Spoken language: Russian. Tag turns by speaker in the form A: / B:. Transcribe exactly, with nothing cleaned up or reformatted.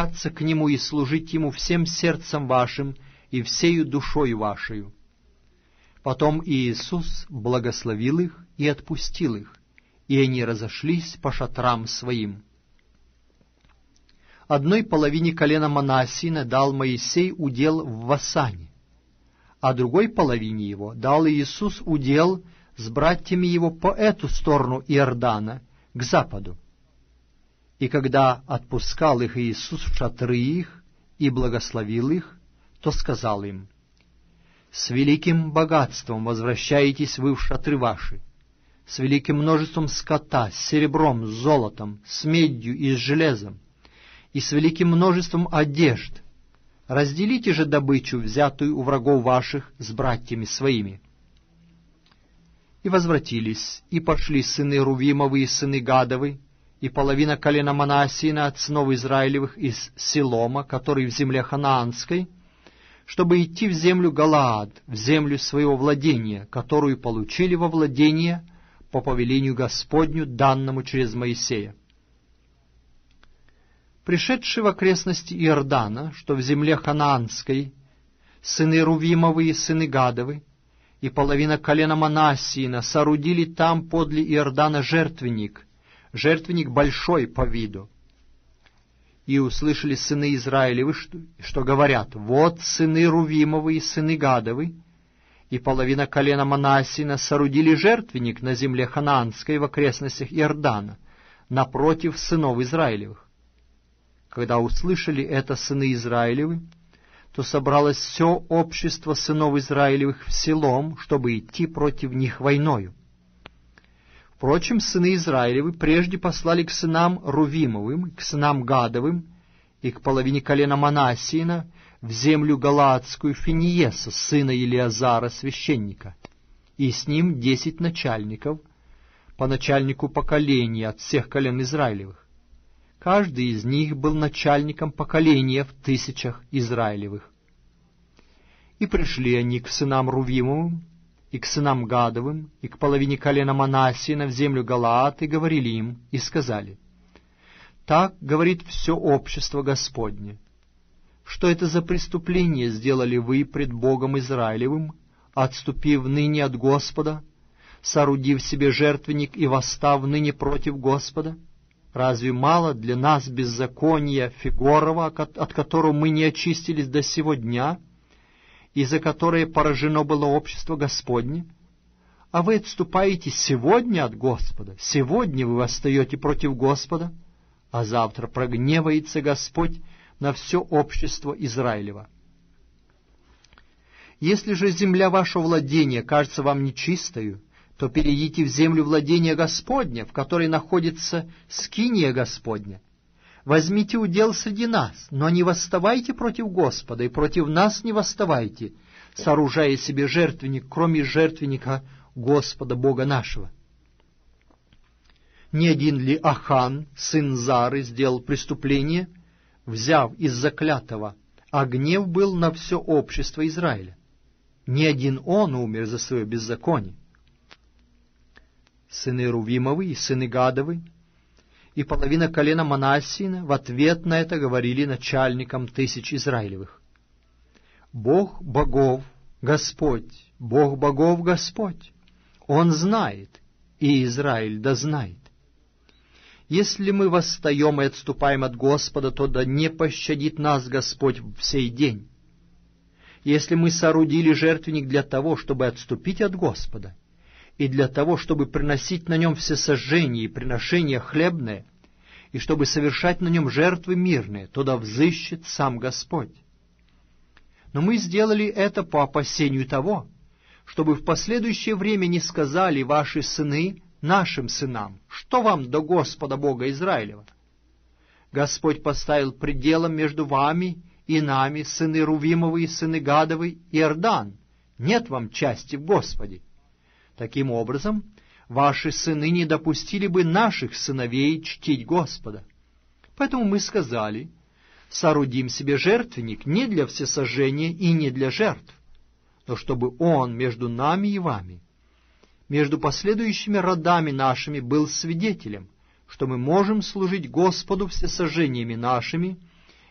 A: обращаться к Нему и служить Ему всем сердцем вашим и всею душою вашею». Потом Иисус благословил их и отпустил их, и они разошлись по шатрам своим. Одной половине колена Манассиина дал Моисей удел в Васане, а другой половине его дал Иисус удел с братьями его по эту сторону Иордана, к западу. И когда отпускал их Иисус в шатры их и благословил их, то сказал им: «С великим богатством возвращаетесь вы в шатры ваши, с великим множеством скота, с серебром, с золотом, с медью и с железом, и с великим множеством одежд. Разделите же добычу, взятую у врагов ваших, с братьями своими». И возвратились, и пошли сыны Рувимовы и сыны Гадовы, и половина колена Манассиина от сынов Израилевых из Силома, который в земле Ханаанской, чтобы идти в землю Галаад, в землю своего владения, которую получили во владение по повелению Господню, данному через Моисея. Пришедшие в окрестности Иордана, что в земле Ханаанской, сыны Рувимовы и сыны Гадовы, и половина колена Манассиина соорудили там подле Иордана жертвенник, жертвенник большой по виду. И услышали сыны Израилевы, что, что говорят: «Вот сыны Рувимовы и сыны Гадовы, и половина колена Манассиина соорудили жертвенник на земле Ханаанской в окрестностях Иордана, напротив сынов Израилевых». Когда услышали это сыны Израилевы, то собралось все общество сынов Израилевых в Силом, чтобы идти против них войною. Впрочем, сыны Израилевы прежде послали к сынам Рувимовым, к сынам Гадовым и к половине колена Манассиина в землю Галаадскую Финиеса, сына Елиазара, священника, и с ним десять начальников, по начальнику поколения от всех колен Израилевых. Каждый из них был начальником поколения в тысячах Израилевых. И пришли они к сынам Рувимовым, и к сынам Гадовым, и к половине колена Манассиина в землю Галаад, и говорили им, и сказали: «Так говорит все общество Господне: что это за преступление сделали вы пред Богом Израилевым, отступив ныне от Господа, соорудив себе жертвенник и восстав ныне против Господа? Разве мало для нас беззакония Фигорова, от которого мы не очистились до сего дня, и за которое поражено было общество Господне? А вы отступаете сегодня от Господа, сегодня вы восстаете против Господа, а завтра прогневается Господь на все общество Израилева. Если же земля вашего владения кажется вам нечистою, то перейдите в землю владения Господня, в которой находится скиния Господня. Возьмите удел среди нас, но не восставайте против Господа, и против нас не восставайте, сооружая себе жертвенник, кроме жертвенника Господа Бога нашего. Не один ли Ахан, сын Зары, сделал преступление, взяв из заклятого, а гнев был на все общество Израиля? Не один он умер за свое беззаконие. Сыны Рувимовы и сыны Гадовы и половина колена Манассиина в ответ на это говорили начальникам тысяч Израилевых: «Бог богов, Господь, Бог богов, Господь, Он знает, и Израиль да знает. Если мы восстаем и отступаем от Господа, то да не пощадит нас Господь в сей день. Если мы соорудили жертвенник для того, чтобы отступить от Господа, и для того, чтобы приносить на нем всесожжения и приношения хлебные, и чтобы совершать на нем жертвы мирные, то да взыщет сам Господь. Но мы сделали это по опасению того, чтобы в последующее время не сказали ваши сыны нашим сынам: что вам до Господа Бога Израилева? Господь поставил пределом между вами и нами, сыны Рувимовы и сыны Гадовы, Иордан. Нет вам части в Господе. Таким образом, ваши сыны не допустили бы наших сыновей чтить Господа. Поэтому мы сказали: соорудим себе жертвенник не для всесожжения и не для жертв, но чтобы он между нами и вами, между последующими родами нашими, был свидетелем, что мы можем служить Господу всесожжениями нашими